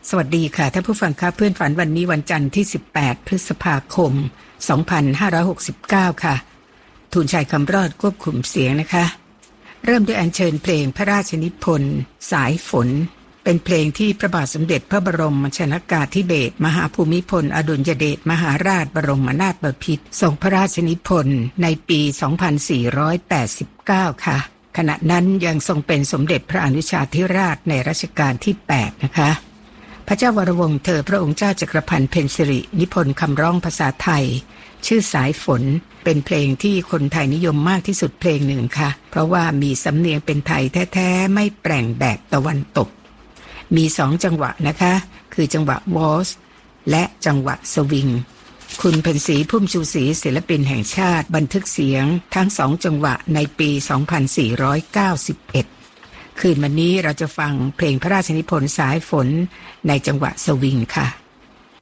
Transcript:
สวัสดีค่ะท่านผู้ฟังคะเพื่อนฝันวันนี้วันจันทร์ที่18พฤษภาคม2569ค่ะทูลชัยคำรอดควบคุมเสียงนะคะเริ่มด้วยอัญเชิญเพลงพระราชนิพนธ์สายฝนเป็นเพลงที่พระบาทสมเด็จพระบรมชนกาธิเบศรมหาภูมิพลอดุลยเดชมหาราชบรมนาถบพิตรทรงพระราชนิพนธ์ในปี2489ค่ะขณะนั้นยังทรงเป็นสมเด็จพระอนุชาธิราชในรัชกาลที่8นะคะพระเจ้าวรวงศ์เธอพระองค์เจ้าจักรพันธ์เพ็ญสิรินิพนธ์คำร้องภาษาไทยชื่อสายฝนเป็นเพลงที่คนไทยนิยมมากที่สุดเพลงหนึ่งค่ะเพราะว่ามีสำเนียงเป็นไทยแท้ๆไม่แปลงแบบตะวันตกมี2จังหวะนะคะคือจังหวะวอลซ์และจังหวะสวิงคุณเพ็ญศรีพุ่มชูศรีศิลปินแห่งชาติบันทึกเสียงทั้ง2จังหวะในปี2491คืนวันนี้เราจะฟังเพลงพระราชนิพนธ์สายฝนในจังหวะสวิงค่ะ